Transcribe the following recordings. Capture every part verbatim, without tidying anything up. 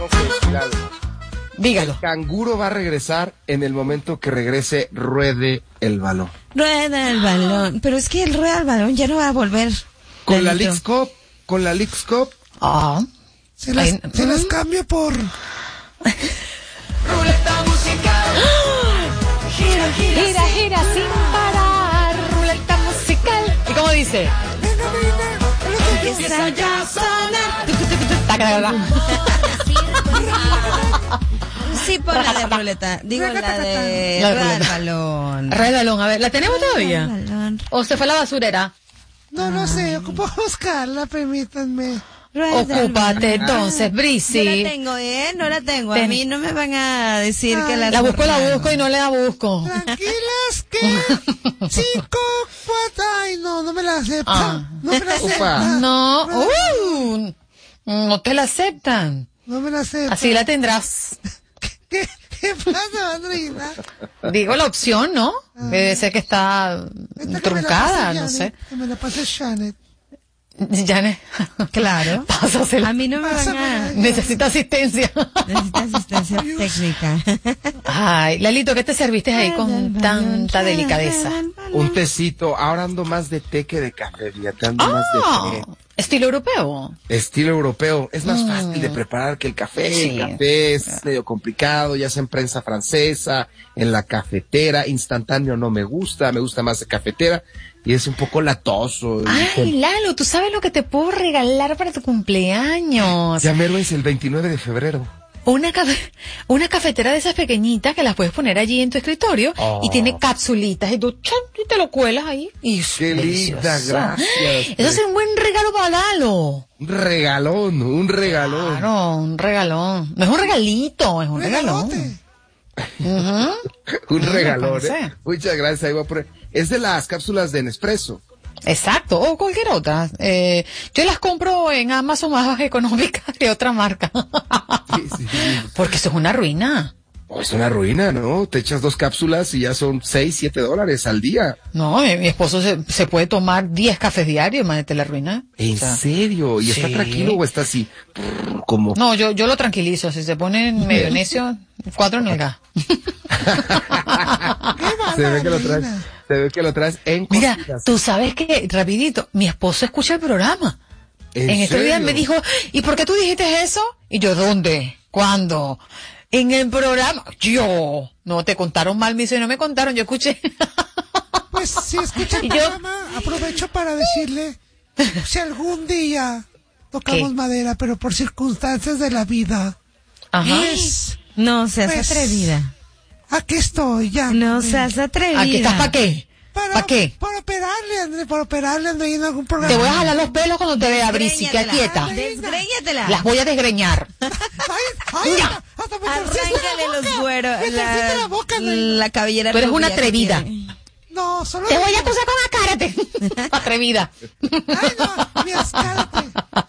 Cuidado. Dígalo. El canguro va a regresar en el momento que regrese Ruede el balón. Rueda el balón. Pero es que el rueda el balón ya no va a volver. Con la Lalito. Leagues Cup, con la Leagues Cup. Ah. Se las, Ay, se las mm. cambio por... Ruleta musical. Gira, gira, Gira, gira sin parar. Ruleta musical. ¿Y cómo dice? Venga, venga, Empieza ya a sonar. Taca, taca, taca. Sí, pon la de ruleta. Digo la de La de rueda el ruleta. balón. Rueda el balón, a ver, ¿la tenemos todavía? Rueda el balón. ¿O se fue a la basurera? No, no sé, ocupo buscarla, permítanme. Rueda el Ocúpate balón. entonces, No Brisi. la tengo, ¿eh? No la tengo. A Ten- mí no me van a decir que la La busco, la borraron. busco y no la busco. Tranquilas que... Cinco, cuatro... Ay, no, no me la acepta. Ah. No me la Ufa. acepta. No, uh, no te la aceptan. No me la acepta. Así la tendrás. ¿Qué, qué pasa, Andreina? Digo la opción, ¿no? Debe ser que está Esta que me la truncada, pase no Janet, sé. Que me la pase Janet. Janet. Claro. Pásasela. A mí no me van a... Pásame. Necesita asistencia. Necesita asistencia técnica. Ay, Lalito, ¿qué te serviste ahí con tanta delicadeza? Un tecito. Ahora ando más de té que de café. Fíjate, ando más Ah, de té. estilo europeo. Estilo europeo. Es más fácil de preparar que el café. Sí. El café es medio complicado, ya sea en prensa francesa, en la cafetera. Instantáneo no me gusta, me gusta más de cafetera. Y es un poco latoso. Ay, Lalo, ¿tú sabes lo que te puedo regalar para tu cumpleaños? Ya mero es el veintinueve de febrero. Una, cafe- una cafetera de esas pequeñitas que las puedes poner allí en tu escritorio Oh. y tiene capsulitas y tú chan, y te lo cuelas ahí. Y es Qué linda, delicioso. gracias. Eso es un buen regalo para Lalo. Un regalón, un regalón. Claro, un regalón. No es un regalito, es un regalón. Regalote. Ujú. Un regalón, parece. ¿eh? Muchas gracias. Ahí voy a poner. Es de las cápsulas de Nespresso. Exacto, o cualquier otra. Eh, yo las compro en Amazon más económicas que otra marca. Sí, sí, sí. Porque eso es una ruina. Oh, es una ruina, ¿no? Te echas dos cápsulas y ya son seis, siete dólares al día. No, mi, mi esposo se, se puede tomar diez cafés diarios, imagínate la ruina. ¿En O sea, serio? ¿Y está sí. tranquilo o está así? Brr, Como... No, yo, yo lo tranquilizo. Si se pone medio necio, cuatro nalgas. Se ve que lo traes, se ve que lo traes en Mira, cositas. tú sabes que, rapidito, mi esposo escucha el programa. ¿En En estos días serio? me dijo, ¿y por qué tú dijiste eso? Y yo, ¿dónde? ¿Cuándo? En el programa. Yo. No, te contaron mal, me dice, no me contaron, yo escuché. Pues si escucha el Y yo- programa, aprovecho para decirle, si algún día tocamos ¿Qué? madera, pero por circunstancias de la vida, Ajá. pues, No seas Pues- atrevida. aquí estoy ya. No seas atrevida. ¿Aquí estás para qué? Para, ¿Para qué? Para operarle, André, para operarle, André, en algún programa. Te voy a jalar los pelos cuando te vea, Brisi, que quieta. Desgréñatela. Las voy a desgreñar. Ay, ay, Ya. hasta, hasta me torciste Arráncale la los boca. güeros. Me torciste la boca, André. la cabellera Tú eres una rubia que atrevida. tiene. No, solo Te voy a digo- toser con acárate. Atrevida. Ay, no, mi escárate.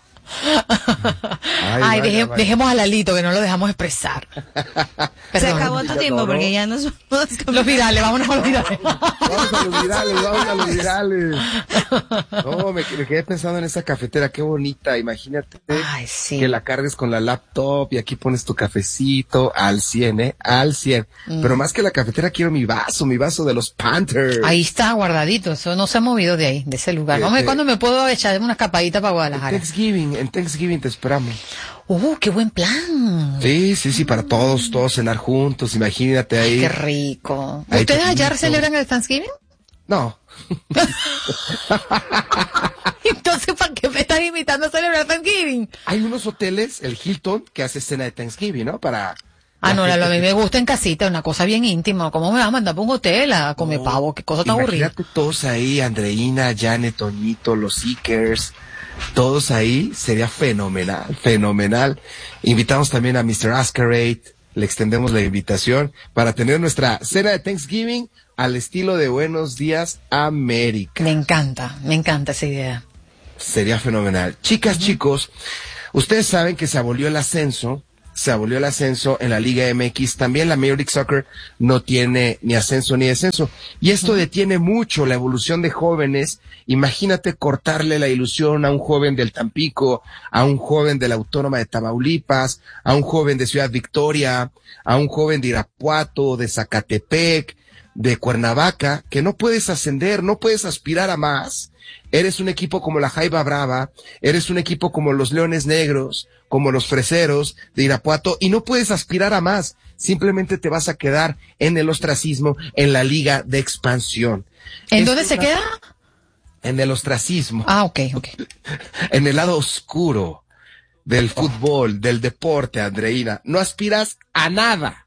Ay, vaya, deje- vaya. dejemos a Lalito, que no lo dejamos expresar. Se Perdón. acabó tu tiempo no, no. porque ya no somos Los virales, vámonos a los virales. Vamos a los virales, vamos a los virales. No, me, me quedé pensando en esa cafetera, qué bonita, imagínate. Ay, sí. Que la cargues con la laptop y aquí pones tu cafecito al cien, ¿eh? Al cien. Pero más que la cafetera quiero mi vaso, mi vaso de los Panthers. Ahí está guardadito, eso no se ha movido de ahí, de ese lugar. Vamos a ver Eh, eh. cuándo me puedo echar una escapadita para En Guadalajara. Thanksgiving, en Thanksgiving te esperamos. Uh, qué buen plan. Sí, sí, sí, para todos, todos cenar juntos, imagínate ahí. Qué rico. Ahí ¿Ustedes allá poquito. celebran el Thanksgiving? No, Entonces, ¿para qué me estás invitando a celebrar Thanksgiving? hay unos hoteles, el Hilton, que hace cena de Thanksgiving, ¿no? Para... Ah, no, la Lalo, a gente mí que- me gusta en casita, una cosa bien íntima. ¿Cómo me vas a mandar para un hotel a comer No, pavo? Qué cosa tan aburrida. Imagínate todos ahí, Andreina, Janet, Toñito, los Seekers, todos ahí, sería fenomenal, fenomenal. Invitamos también a mister Ascarade, le extendemos la invitación para tener nuestra cena de Thanksgiving al estilo de Buenos Días América. Me encanta, me encanta esa idea. Sería fenomenal. Chicas, chicos, ustedes saben que se abolió el ascenso se abolió el ascenso en la Liga M X, también la Major League Soccer no tiene ni ascenso ni descenso. Y esto detiene mucho la evolución de jóvenes. Imagínate cortarle la ilusión a un joven del Tampico, a un joven de la Autónoma de Tamaulipas, a un joven de Ciudad Victoria, a un joven de Irapuato, de Zacatepec, de Cuernavaca, que no puedes ascender, no puedes aspirar a más. Eres un equipo como la Jaiba Brava, eres un equipo como los Leones Negros, como los Freseros de Irapuato, y no puedes aspirar a más. Simplemente te vas a quedar en el ostracismo, en la liga de expansión. ¿En Esto dónde se la... queda? En el ostracismo. Ah, ok, ok. En el lado oscuro del fútbol, del deporte, Andreina. No aspiras a nada.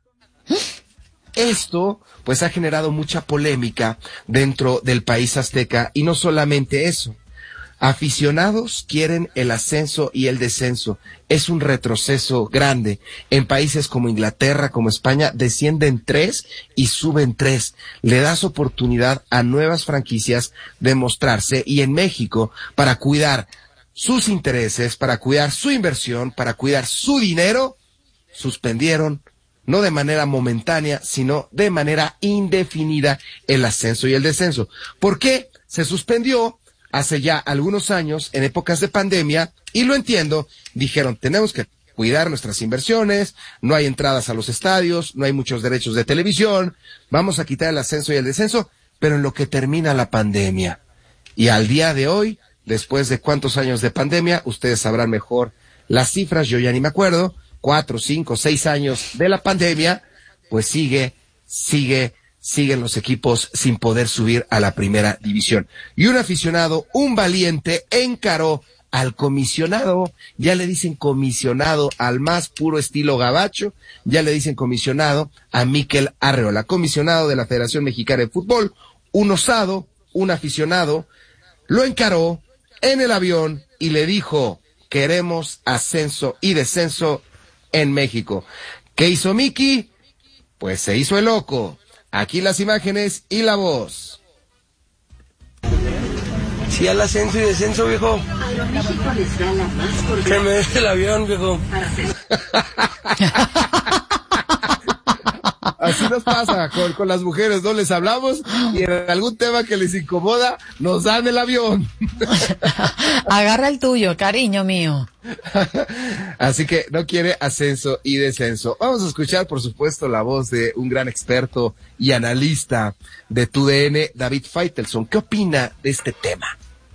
Esto, pues, ha generado mucha polémica dentro del país azteca, y no solamente eso. Aficionados quieren el ascenso y el descenso. Es un retroceso grande. En países como Inglaterra, como España, descienden tres y suben tres. Le das oportunidad a nuevas franquicias de mostrarse, y en México, para cuidar sus intereses, para cuidar su inversión, para cuidar su dinero, suspendieron, no de manera momentánea, sino de manera indefinida, el ascenso y el descenso. ¿Por qué se suspendió? Hace ya algunos años, en épocas de pandemia, y lo entiendo, dijeron, tenemos que cuidar nuestras inversiones, no hay entradas a los estadios, no hay muchos derechos de televisión, vamos a quitar el ascenso y el descenso, pero en lo que termina la pandemia. Y al día de hoy, después de cuántos años de pandemia, ustedes sabrán mejor las cifras, yo ya ni me acuerdo, cuatro, cinco, seis años de la pandemia, pues sigue, sigue, siguen los equipos sin poder subir a la primera división. Y un aficionado, un valiente, encaró al comisionado, ya le dicen comisionado al más puro estilo gabacho, ya le dicen comisionado a Mikel Arreola, comisionado de la Federación Mexicana de Fútbol, un osado, un aficionado, lo encaró en el avión y le dijo, queremos ascenso y descenso en México. ¿Qué hizo Miki? Pues se hizo el loco. Aquí las imágenes y la voz. Sí, al ascenso y descenso, viejo. Que me deje el avión, viejo. Así nos pasa con, con las mujeres, no les hablamos y en algún tema que les incomoda nos dan el avión. Agarra el tuyo, cariño mío. Así que no quiere ascenso y descenso. Vamos a escuchar, por supuesto, la voz de un gran experto y analista de T U D N, David Faitelson. ¿Qué opina de este tema?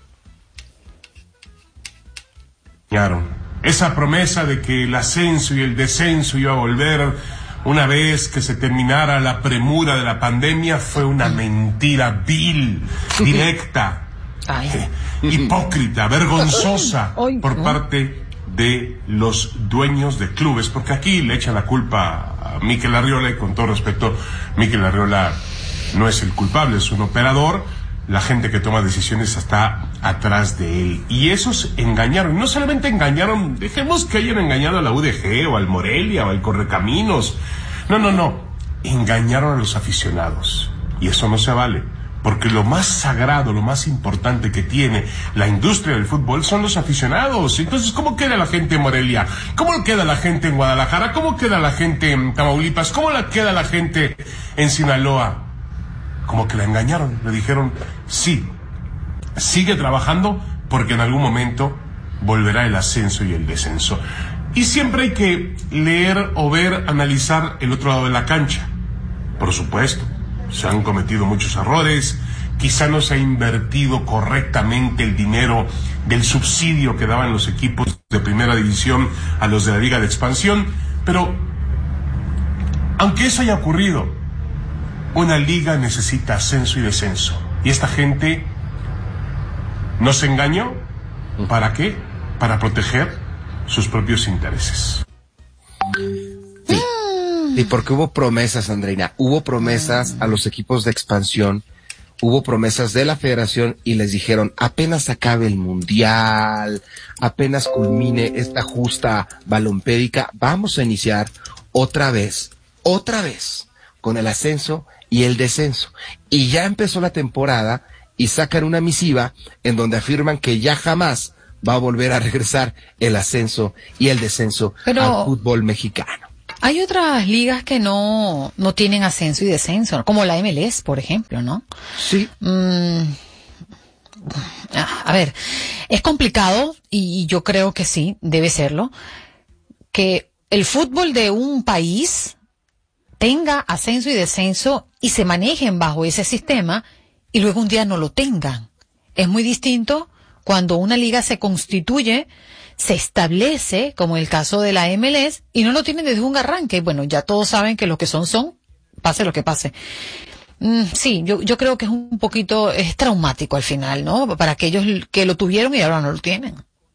Esa promesa de que el ascenso y el descenso iba a volver una vez que se terminara la premura de la pandemia fue una mentira vil, directa, eh, hipócrita, vergonzosa por parte de los dueños de clubes, porque aquí le echan la culpa a Mikel Arriola, y con todo respeto, Mikel Arriola no es el culpable, es un operador. La gente que toma decisiones está atrás de él. Y esos engañaron. No solamente engañaron, dejemos que hayan engañado a la U D G o al Morelia o al Correcaminos. No, no, no. Engañaron a los aficionados. Y eso no se vale. Porque lo más sagrado, lo más importante que tiene la industria del fútbol son los aficionados. Entonces, ¿cómo queda la gente en Morelia? ¿Cómo queda la gente en Guadalajara? ¿Cómo queda la gente en Tamaulipas? ¿Cómo la queda la gente en Sinaloa? Como que la engañaron, le dijeron, sí, sigue trabajando porque en algún momento volverá el ascenso y el descenso. Y siempre hay que leer o ver, analizar el otro lado de la cancha. Por supuesto, se han cometido muchos errores, quizá no se ha invertido correctamente el dinero del subsidio que daban los equipos de primera división a los de la Liga de Expansión, pero aunque eso haya ocurrido, una liga necesita ascenso y descenso. Y esta gente nos engañó. ¿Para qué? Para proteger sus propios intereses. Sí. Y porque hubo promesas, Andreina. Hubo promesas a los equipos de expansión. Hubo promesas de la federación y les dijeron, apenas acabe el mundial, apenas culmine esta justa balompédica, vamos a iniciar otra vez, otra vez, con el ascenso y el descenso. Y ya empezó la temporada y sacan una misiva en donde afirman que ya jamás va a volver a regresar el ascenso y el descenso Pero al fútbol mexicano. Hay otras ligas que no, no tienen ascenso y descenso, ¿no? Como la M L S, por ejemplo, ¿no? Sí. Mm, a ver, es complicado y yo creo que sí, debe serlo, que el fútbol de un país tenga ascenso y descenso y se manejen bajo ese sistema y luego un día no lo tengan. Es muy distinto cuando una liga se constituye, se establece, como el caso de la M L S, y no lo tienen desde un arranque. Bueno, ya todos saben que lo que son, son, pase lo que pase. Mm, sí, yo, yo creo que es un poquito, es traumático al final, ¿no? Para aquellos que lo tuvieron y ahora no lo tienen.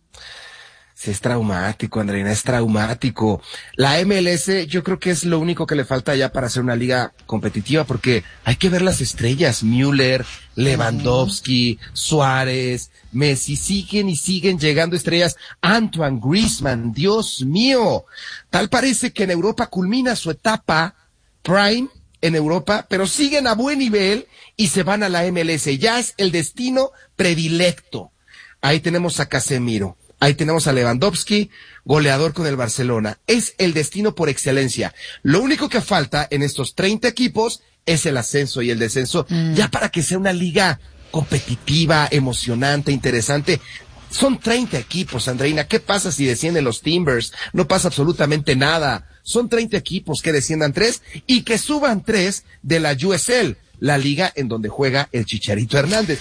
Sí, es traumático, Andreina, es traumático. La M L S yo creo que es lo único que le falta ya para ser una liga competitiva, porque hay que ver las estrellas, Müller, Lewandowski, Suárez, Messi, siguen y siguen llegando estrellas. Antoine Griezmann, Dios mío, tal parece que en Europa culmina su etapa prime en Europa, pero siguen a buen nivel y se van a la M L S. Ya es el destino predilecto. Ahí tenemos a Casemiro. Ahí tenemos a Lewandowski, goleador con el Barcelona. Es el destino por excelencia. Lo único que falta en estos treinta equipos es el ascenso y el descenso, mm. ya para que sea una liga competitiva, emocionante, interesante. Son treinta equipos, Andreina. ¿Qué pasa si descienden los Timbers? No pasa absolutamente nada. Son treinta equipos, que desciendan tres y que suban tres de la U S L, la liga en donde juega el Chicharito Hernández.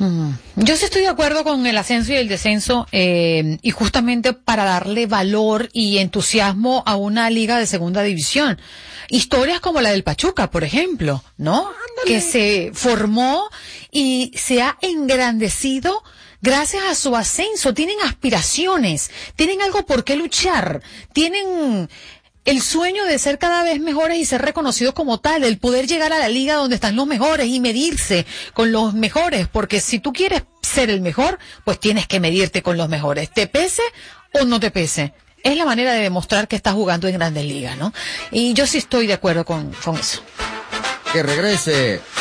Yo sí estoy de acuerdo con el ascenso y el descenso, eh, y justamente para darle valor y entusiasmo a una liga de segunda división. Historias como la del Pachuca, por ejemplo, ¿no? Ándale. Que se formó y se ha engrandecido gracias a su ascenso. Tienen aspiraciones, tienen algo por qué luchar, tienen el sueño de ser cada vez mejores y ser reconocidos como tal, el poder llegar a la liga donde están los mejores y medirse con los mejores, porque si tú quieres ser el mejor, pues tienes que medirte con los mejores, te pese o no te pese. Es la manera de demostrar que estás jugando en Grandes Ligas, ¿no? Y yo sí estoy de acuerdo con, con eso. Que regrese